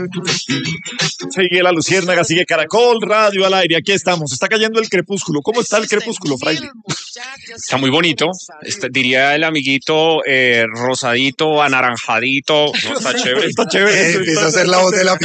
Sigue La Luciérnaga, sigue Caracol Radio al aire. Aquí estamos. Está cayendo el crepúsculo. ¿Cómo está el crepúsculo, fraile? Está muy bonito. Diría el amiguito rosadito, anaranjadito. ¿No? Está chévere. Está chévere. Empieza a hacer la voz de la